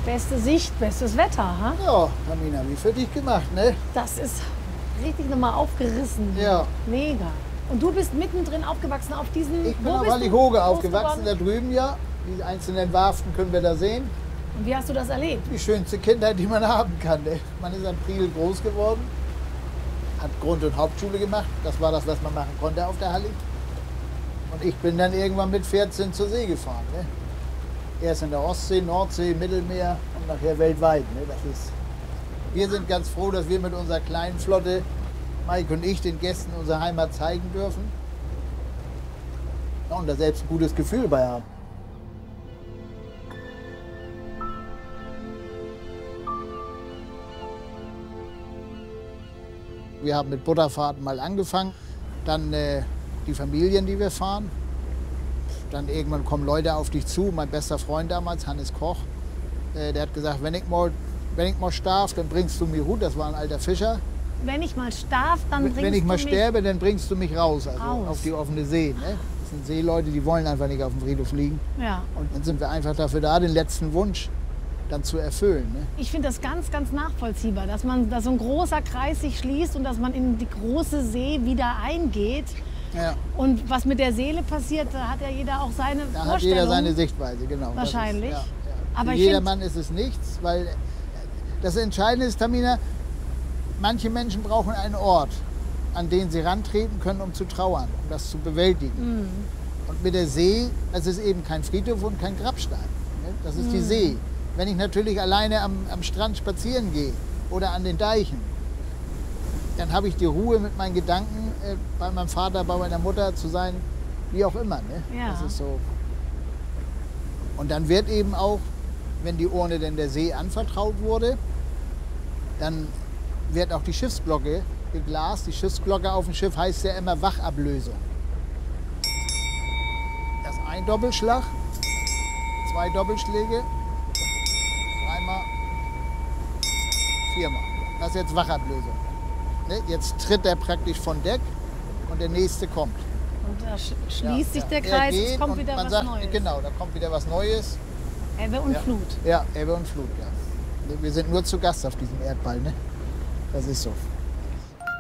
Beste Sicht, bestes Wetter, ha? Ja, Tamina, wie für dich gemacht, ne? Das ist richtig nochmal aufgerissen. Ja. Mega. Und du bist mittendrin aufgewachsen auf diesen... Ich bin Wo auf bist du Wallighoge groß aufgewachsen, da geworden? drüben ja. Die einzelnen Warften können wir da sehen. Und wie hast du das erlebt? Die schönste Kindheit, die man haben kann. Ne? Man ist an Priel groß geworden, hat Grund- und Hauptschule gemacht. Das war das, was man machen konnte auf der Hallig. Und ich bin dann irgendwann mit 14 zur See gefahren. Ne? Erst in der Ostsee, Nordsee, Mittelmeer und nachher weltweit. Ne? Wir sind ganz froh, dass wir mit unserer kleinen Flotte, Mike und ich, den Gästen unsere Heimat zeigen dürfen. Ja, und da selbst ein gutes Gefühl bei haben. Wir haben mit Butterfahrten mal angefangen, dann die Familien, die wir fahren. Dann irgendwann kommen Leute auf dich zu. Mein bester Freund damals, Hannes Koch, der hat gesagt, wenn ich mal starb, dann bringst du mich gut. Das war ein alter Fischer. Wenn ich mal starb, dann bringst du mich... Wenn ich mal sterbe, dann bringst du mich raus, also raus. auf die offene See. Ne? Das sind Seeleute, die wollen einfach nicht auf dem Friedhof liegen. Ja. Und dann sind wir einfach dafür da, den letzten Wunsch dann zu erfüllen. Ne? Ich finde das ganz, ganz nachvollziehbar, dass so ein großer Kreis sich schließt und dass man in die große See wieder eingeht. Ja. Und was mit der Seele passiert, da hat ja jeder auch seine Da Vorstellung. hat jeder seine Sichtweise, genau. Wahrscheinlich. Das ist, ja. Aber Für ich jedermann ist es nichts, weil das Entscheidende ist, Tamina, manche Menschen brauchen einen Ort, an den sie rantreten können, um zu trauern, um das zu bewältigen. Mhm. Und mit der See, das ist eben kein Friedhof und kein Grabstein. Ne? Das ist die See. Wenn ich natürlich alleine am Strand spazieren gehe oder an den Deichen, dann habe ich die Ruhe mit meinen Gedanken, bei meinem Vater, bei meiner Mutter zu sein, wie auch immer. Ne? Ja. Das ist so. Und dann wird eben auch, wenn die Urne denn der See anvertraut wurde, dann wird auch die Schiffsglocke geglast. Die Schiffsglocke auf dem Schiff heißt ja immer Wachablösung. Das ist ein Doppelschlag, 2 Doppelschläge, 3-mal, 4-mal. Das ist jetzt Wachablösung. Ne? Jetzt tritt er praktisch von Deck und der nächste kommt. Und da schließt sich der Er Kreis, geht es kommt und wieder man was sagt, Neues. Genau, da kommt wieder was Neues. Ebbe und Ja. Flut. Ja, Ebbe und Flut, ja. Wir sind nur zu Gast auf diesem Erdball, ne? Das ist so.